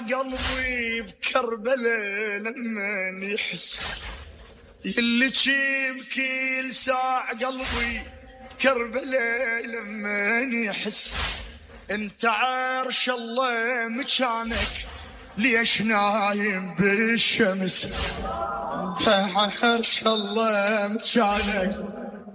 قلبي بكربلاء لما يحس، يلي تبكي لساع قلبي بكربلاء لما يحس. انت عرش الله مكانك ليش نايم بالشمس؟ انت عرش الله مكانك